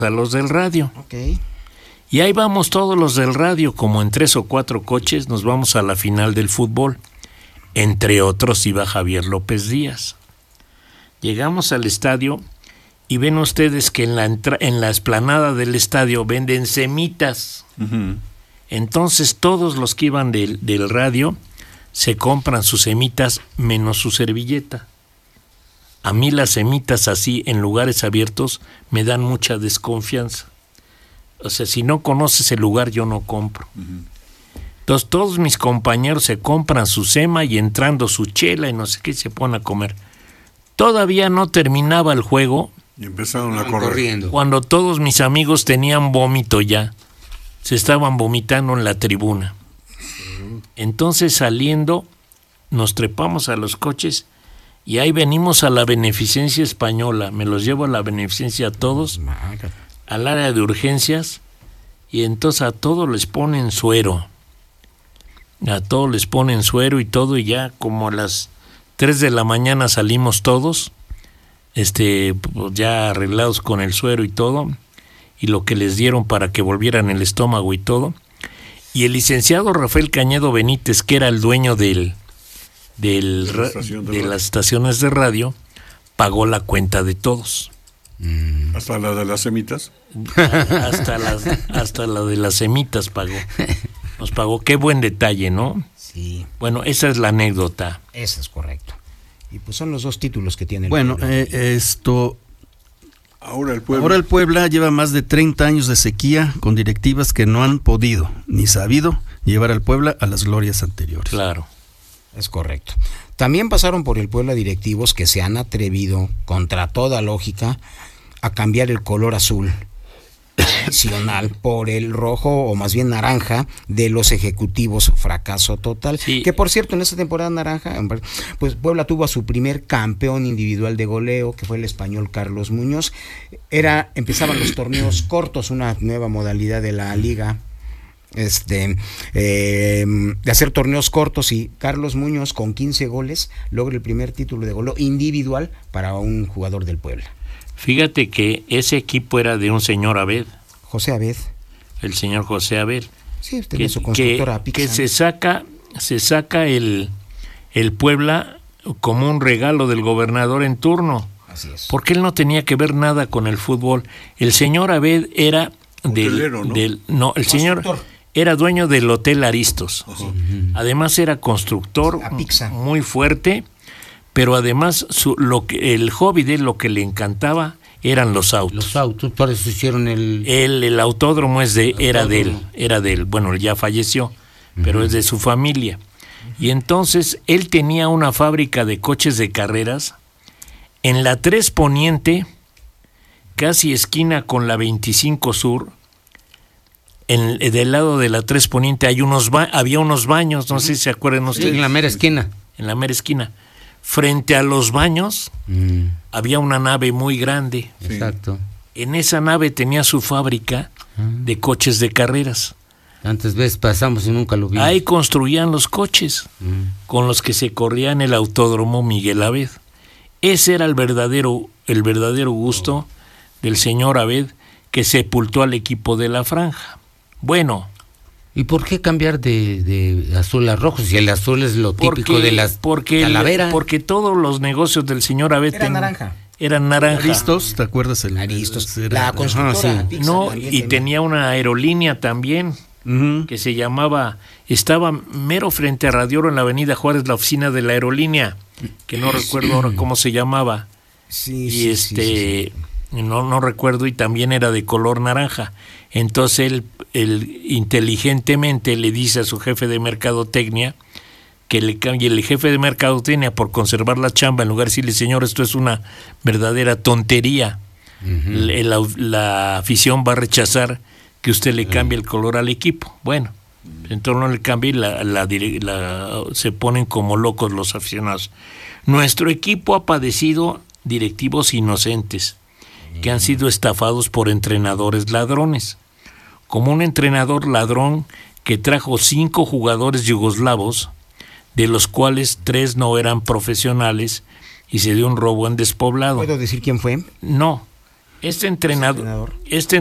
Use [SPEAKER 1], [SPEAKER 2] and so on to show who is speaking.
[SPEAKER 1] a los del radio.
[SPEAKER 2] Ok.
[SPEAKER 1] Y ahí vamos todos los del radio, como en 3 o 4 coches, nos vamos a la final del fútbol. Entre otros iba Javier López Díaz. Llegamos al estadio y ven ustedes que en la explanada del estadio venden semitas.
[SPEAKER 3] Uh-huh.
[SPEAKER 1] Entonces todos los que iban del radio se compran sus semitas menos su servilleta. A mí las semitas así en lugares abiertos me dan mucha desconfianza. O sea, si no conoces el lugar, yo no compro.
[SPEAKER 3] Uh-huh.
[SPEAKER 1] Entonces todos mis compañeros se compran su sema y entrando su chela y no sé qué, se ponen a comer. Todavía no terminaba el juego
[SPEAKER 3] y empezaron a correr.
[SPEAKER 1] Cuando todos mis amigos tenían vómito ya. Se estaban vomitando en la tribuna. Entonces saliendo, nos trepamos a los coches y ahí venimos a la Beneficencia Española. Me los llevo a la Beneficencia a todos, al área de urgencias, y entonces a todos les ponen suero. A todos les ponen suero y todo, y ya como a las 3 de la mañana salimos todos, pues ya arreglados con el suero y todo, y lo que les dieron para que volvieran el estómago y todo. Y el licenciado Rafael Cañedo Benítez, que era el dueño de las estaciones de radio, pagó la cuenta de todos.
[SPEAKER 3] ¿Hasta la de las semitas?
[SPEAKER 1] Hasta la de las semitas pagó. Nos pagó. Qué buen detalle, ¿no?
[SPEAKER 2] Sí.
[SPEAKER 1] Bueno, esa es la anécdota.
[SPEAKER 2] Eso es correcto. Y pues son los 2 títulos que tiene el
[SPEAKER 4] Bueno,
[SPEAKER 2] Puebla.
[SPEAKER 4] Ahora el Puebla lleva más de 30 años de sequía con directivas que no han podido ni sabido llevar al Puebla a las glorias anteriores.
[SPEAKER 1] Claro.
[SPEAKER 2] Es correcto. También pasaron por el Puebla directivos que se han atrevido, contra toda lógica, a cambiar el color azul nacional por el rojo, o más bien naranja, de los ejecutivos. Fracaso total.
[SPEAKER 1] Sí.
[SPEAKER 2] Que por cierto, en esta temporada naranja, pues Puebla tuvo a su primer campeón individual de goleo, que fue el español Carlos Muñoz. Empezaban los torneos cortos, una nueva modalidad de la liga, de hacer torneos cortos, y Carlos Muñoz con 15 goles logra el primer título de goleo individual para un jugador del Puebla.
[SPEAKER 1] Fíjate que ese equipo era de un señor Abed.
[SPEAKER 2] José Abed.
[SPEAKER 1] El señor José Abed.
[SPEAKER 2] Sí, tenía su constructora
[SPEAKER 1] que se saca el Puebla como un regalo del gobernador en turno.
[SPEAKER 2] Así es.
[SPEAKER 1] Porque él no tenía que ver nada con el fútbol. El señor Abed era el señor era dueño del Hotel Aristos.
[SPEAKER 3] Uh-huh.
[SPEAKER 1] Además era constructor muy fuerte, pero además el hobby de él, lo que le encantaba eran los autos.
[SPEAKER 5] Los autos, por eso hicieron
[SPEAKER 1] el autódromo era de él. Bueno, él ya falleció, pero es de su familia. Y entonces él tenía una fábrica de coches de carreras en la 3 Poniente, casi esquina con la 25 Sur. Del lado de la 3 Poniente había unos baños, no sé si se acuerdan ustedes.
[SPEAKER 5] En la mera esquina.
[SPEAKER 1] En la mera esquina. Frente a los baños había una nave muy grande.
[SPEAKER 5] Sí. Exacto.
[SPEAKER 1] En esa nave tenía su fábrica de coches de carreras.
[SPEAKER 5] Antes pasamos y nunca lo vimos.
[SPEAKER 1] Ahí construían los coches con los que se corría en el autódromo Miguel Abed. Ese era el verdadero gusto del señor Abed, que sepultó al equipo de la Franja. Bueno.
[SPEAKER 5] ¿Y por qué cambiar de azul a rojo? Si el azul es lo típico de las calaveras.
[SPEAKER 1] Porque todos los negocios del señor Abed eran naranja.
[SPEAKER 4] Aristos, ¿te acuerdas?
[SPEAKER 2] Aristos, la constructora.
[SPEAKER 1] Sí. No, y tenía una aerolínea también, que se llamaba, estaba mero frente a Radio Oro en la Avenida Juárez, la oficina de la aerolínea, que no recuerdo ahora cómo se llamaba. Sí. No recuerdo, y también era de color naranja. Entonces él inteligentemente le dice a su jefe de mercadotecnia que le cambie. El jefe de mercadotecnia, por conservar la chamba, en lugar de decirle, señor, esto es una verdadera tontería, la afición va a rechazar que usted le cambie el color al equipo. Bueno, entonces no le cambie, se ponen como locos los aficionados. Nuestro equipo ha padecido directivos inocentes que han sido estafados por entrenadores ladrones, como un entrenador ladrón que trajo 5 jugadores yugoslavos, de los cuales 3 no eran profesionales, y se dio un robo en despoblado.
[SPEAKER 2] ¿Puedo decir quién fue?
[SPEAKER 1] No, Este entrenador